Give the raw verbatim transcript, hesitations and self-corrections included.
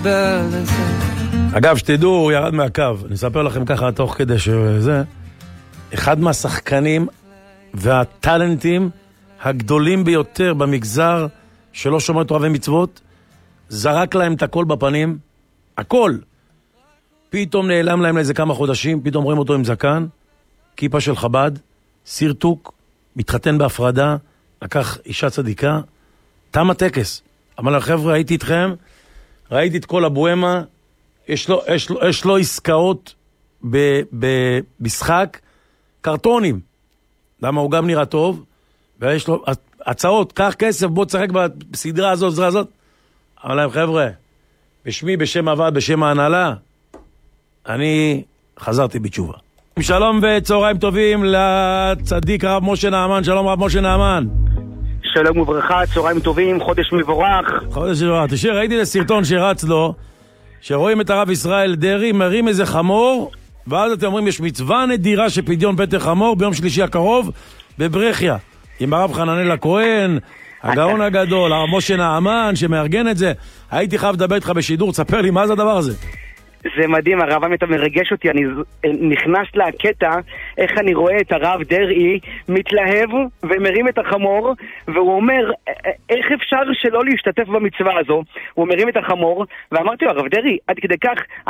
אגב, שתדעו, הוא ירד מהקו. אני אספר לכם ככה תוך כדי שזה. אחד מהשחקנים והטלנטים הגדולים ביותר במגזר שלא שומר תורה ומצוות, זרק להם את הכל בפנים, הכל. פתאום נעלם להם לאיזה כמה חודשים, פתאום רואים אותו עם זקן, כיפה של חב"ד, סרטוק, מתחתן בהפרדה, לקח אישה צדיקה, תם הטקס. אמר לה, חבר'ה, הייתי איתכם, ראיתי את כל הבוהמה, יש לו, יש לו, יש לו עסקאות במשחק, קרטונים. למה הוא גם נראה טוב, ויש לו הצעות, קח כסף, בוא תשחק בסדרה הזאת, בסדרה הזאת. אמר להם, חבר'ה, בשמי, בשם הוועד, בשם ההנהלה, אני חזרתי בתשובה. שלום וצהריים טובים לצדיק הרב משה נעמן. שלום רב משה נעמן. שלום וברכה, צהריים טובים, חודש מבורך. חודש מבורך. תשאיר, ראיתי לסרטון שרץ לו, שרואים את הרב ישראל דרעי מרים איזה חמור, ואז אתם אומרים, יש מצווה נדירה שפדיון פטר חמור ביום שלישי הקרוב בברכיה, עם הרב חננאל הכהן, הגאון הגדול, הרב משה נעמן שמארגן את זה. הייתי חייב לדבר איתך בשידור, תספר לי מה זה הדבר הזה. זה מדהים, הרב עמית מרגש אותי, אני נכנס לקטע איך אני רואה את הרב דרעי מתלהב ומרים את החמור, והוא אומר, איך אפשר שלא להשתתף במצווה הזו? הוא מרים את החמור, ואמרתי לו, הרב דרעי, עד כדי כך